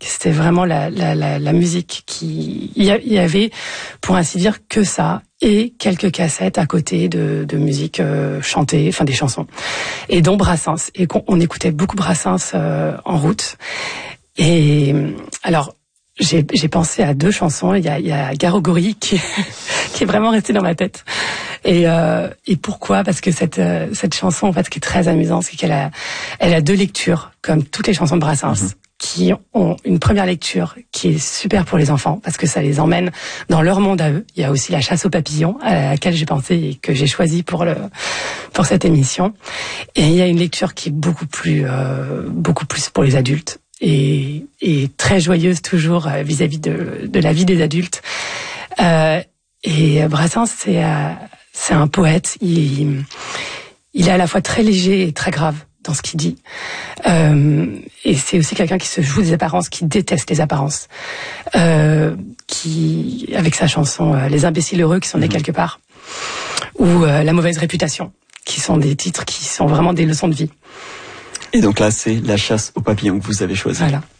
C'était vraiment la musique qui... Il y avait, pour ainsi dire, que ça et quelques cassettes à côté de musique chantée, enfin des chansons. Et dont Brassens. Et on écoutait beaucoup Brassens en route. Et alors, j'ai pensé à 2 chansons. Il y a Garogori qui est vraiment resté dans ma tête. Et pourquoi? Parce que cette chanson, en fait, ce qui est très amusant, c'est qu'elle a 2 lectures, comme toutes les chansons de Brassens, qui ont une première lecture qui est super pour les enfants, parce que ça les emmène dans leur monde à eux. Il y a aussi La chasse aux papillons, à laquelle j'ai pensé et que j'ai choisi pour cette émission. Et il y a une lecture qui est beaucoup plus pour les adultes. Et très joyeuse toujours vis-à-vis de la vie des adultes. Et Brassens, c'est un poète. Il est à la fois très léger et très grave dans ce qu'il dit. Et c'est aussi quelqu'un qui se joue des apparences, qui déteste les apparences. Qui, avec sa chanson Les imbéciles heureux, qui sont nés quelque part, ou La mauvaise réputation, qui sont des titres qui sont vraiment des leçons de vie. Et donc là, c'est La chasse aux papillons que vous avez choisi. Voilà.